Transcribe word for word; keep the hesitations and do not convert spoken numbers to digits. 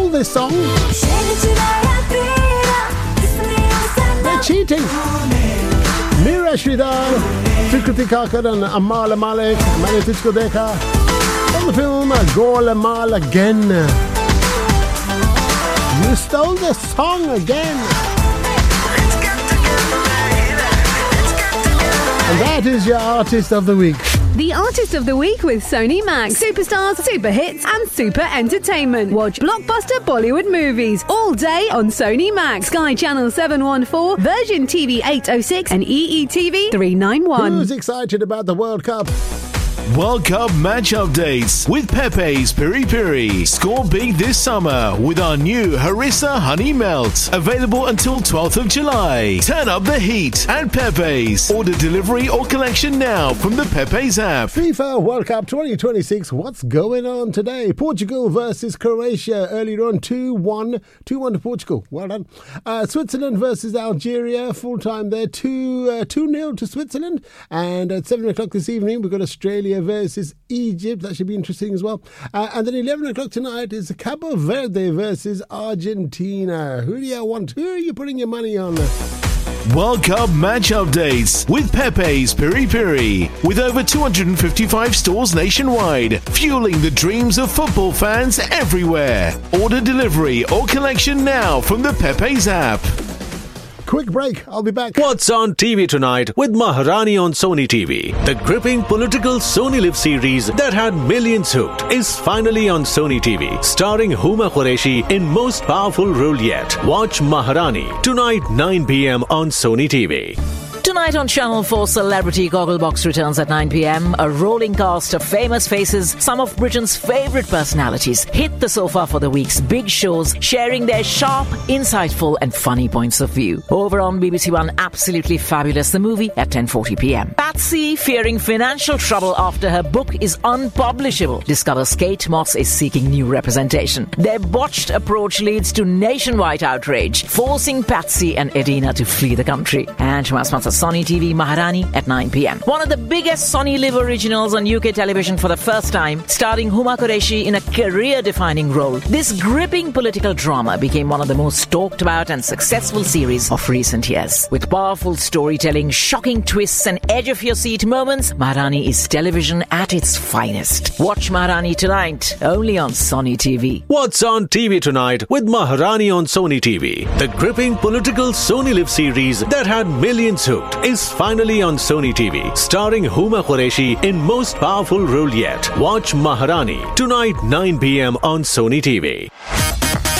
stole this song. They're cheating. Mira Sridhar, Trikriti Kakar and Amala Malik, Mani Tuchko Dekha. From the film Golmaal Again. You stole the song again. And that is your Artist of the Week. The Artist of the Week with Sony Max. Superstars, super hits and super entertainment. Watch blockbuster Bollywood movies all day on Sony Max. Sky Channel seven one four, Virgin T V eight oh six and E E T V three ninety-one. Who's excited about the World Cup? World Cup match updates with Pepe's Piri Piri. Score big this summer with our new Harissa Honey Melt. Available until twelfth of July. Turn up the heat at Pepe's. Order delivery or collection now from the Pepe's app. FIFA World Cup twenty twenty-six. What's going on today? Portugal versus Croatia earlier on two one. two one to Portugal. Well done. Uh, Switzerland versus Algeria. Full time there. two nil to Switzerland. And at seven o'clock this evening, we've got Australia versus Egypt. That should be interesting as well. Uh, and then eleven o'clock tonight is Cabo Verde versus Argentina. Who do you want? Who are you putting your money on? World Cup match updates with Pepe's Piri Piri. With over two hundred fifty-five stores nationwide, fueling the dreams of football fans everywhere. Order delivery or collection now from the Pepe's app. Quick break. I'll be back. What's on T V tonight with Maharani on Sony T V? The gripping political Sony Live series that had millions hooked is finally on Sony T V, starring Huma Qureshi in most powerful role yet. Watch Maharani tonight nine p.m. on Sony T V. Tonight on Channel four, Celebrity Gogglebox returns at nine p.m. A rolling cast of famous faces, some of Britain's favourite personalities, hit the sofa for the week's big shows, sharing their sharp, insightful and funny points of view. Over on B B C One, Absolutely Fabulous, the movie at ten forty p.m. Patsy, fearing financial trouble after her book is unpublishable, discovers Kate Moss is seeking new representation. Their botched approach leads to nationwide outrage, forcing Patsy and Edina to flee the country. And to our sponsor Sony T V, Maharani at nine p.m. One of the biggest Sony Live originals on U K television for the first time, starring Huma Qureshi in a career-defining role. This gripping political drama became one of the most talked about and successful series of recent years. With powerful storytelling, shocking twists and edge-of-your-seat moments, Maharani is television at its finest. Watch Maharani tonight, only on Sony T V. What's on T V tonight with Maharani on Sony T V? The gripping political Sony Live series that had millions hooked is finally on Sony T V, starring Huma Qureshi in most powerful role yet. Watch Maharani tonight nine p.m. on Sony T V.